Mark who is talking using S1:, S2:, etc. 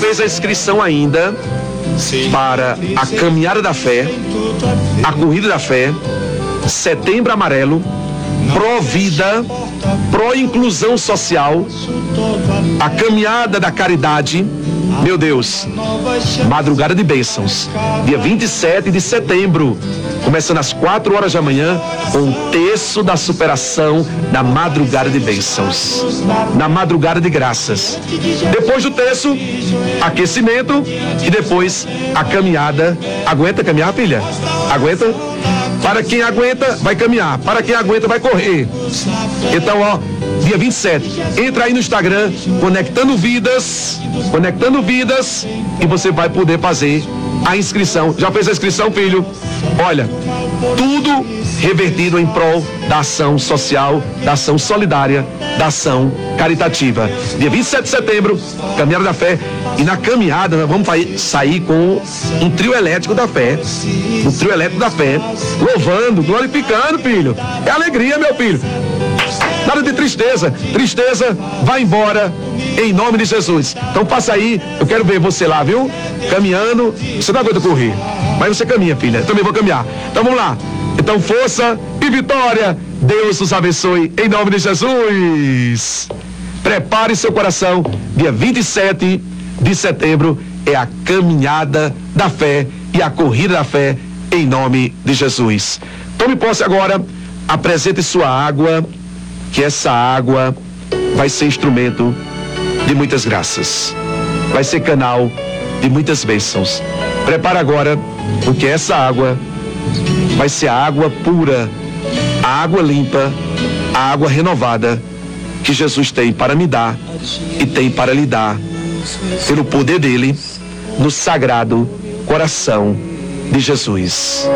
S1: fez a inscrição ainda para a Caminhada da Fé, a Corrida da Fé, Setembro Amarelo, Pró-Vida, Pró-Inclusão Social, a Caminhada da Caridade, meu Deus, Madrugada de Bênçãos, dia 27 de setembro, começando às 4 horas da manhã, com o terço da superação da Madrugada de Bênçãos, na Madrugada de Graças. Depois do terço, aquecimento e depois a caminhada. Aguenta caminhar, filha? Aguenta? Para quem aguenta, vai caminhar. Para quem aguenta, vai correr. Então, ó, dia 27, entra aí no Instagram, Conectando Vidas, e você vai poder fazer a inscrição. Já fez a inscrição, filho? Olha, tudo revertido em prol da ação social, da ação solidária, da ação caritativa. Dia 27 de setembro, Caminhada da Fé. E na caminhada nós vamos sair com um trio elétrico da fé. Um trio elétrico da fé. Louvando, glorificando, filho. É alegria, meu filho. Nada de tristeza. Tristeza vai embora em nome de Jesus. Então passa aí, eu quero ver você lá, viu? Caminhando. Você não aguenta correr, mas você caminha, filha. Eu também vou caminhar. Então vamos lá. Então força e vitória. Deus nos abençoe em nome de Jesus. Prepare seu coração. Dia 27 de setembro é a Caminhada da Fé e a Corrida da Fé em nome de Jesus. Tome posse agora. Apresente sua água, que essa água vai ser instrumento de muitas graças, vai ser canal de muitas bênçãos. Prepara agora, porque essa água vai ser a água pura, a água limpa, a água renovada que Jesus tem para me dar e tem para lhe dar, pelo poder dele, no sagrado coração de Jesus.